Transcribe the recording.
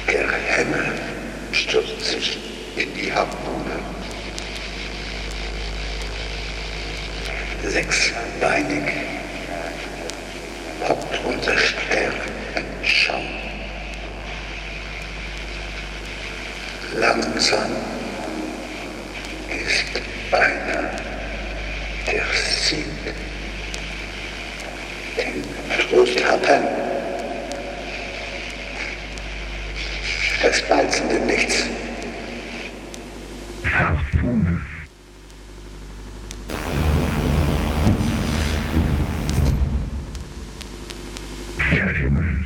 Der Himmel stürzt sich in die Harpune. Sechsbeinig poppt unser Sternenschaum. Langsam ist einer, der sieht den Trosthappen. Das balzende